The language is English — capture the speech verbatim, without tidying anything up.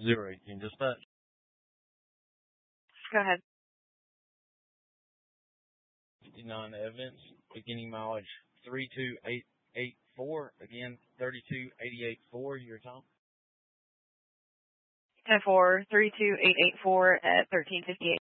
zero eighteen dispatch. Go ahead. fifty-nine Evans, beginning mileage three two eight eight four. Again, thirty-two eighty-eight four, your time. ten four, three two eight eight four at thirteen fifty-eight.